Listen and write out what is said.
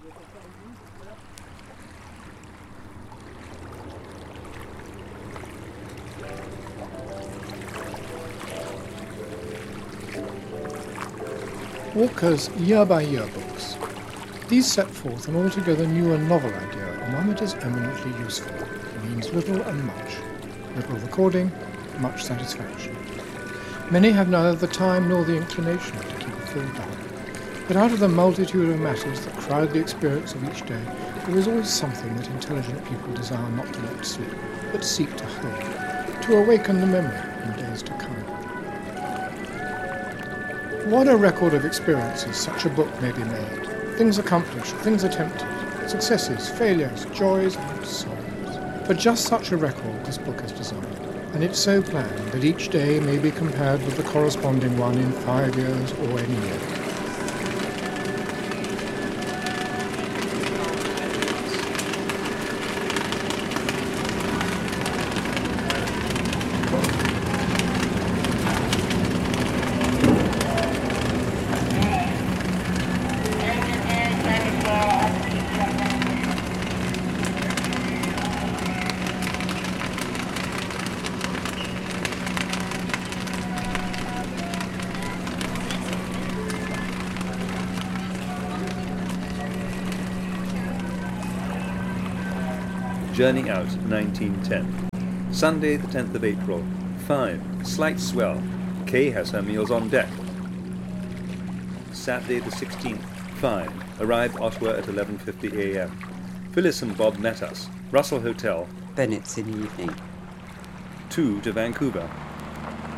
Walker's year-by-year books. These set forth an altogether new and novel idea, and one that is eminently useful. It means little and much. Little recording, much satisfaction. Many have neither the time nor the inclination to keep a full diary. But out of the multitude of matters that crowd the experience of each day, there is always something that intelligent people desire not to let slip, but seek to hold, to awaken the memory in days to come. What a record of experiences such a book may be made. Things accomplished, things attempted, successes, failures, joys and sorrows. For just such a record this book is designed, and it's so planned that each day may be compared with the corresponding one in 5 years or any year. Journey out, 1910. Sunday, the 10th of April. 5. Slight swell. Kay has her meals on deck. Saturday, the 16th. 5. Arrived Ottawa at 11:50 a.m. Phyllis and Bob met us. Russell Hotel. Bennett's in the evening. 2 to Vancouver.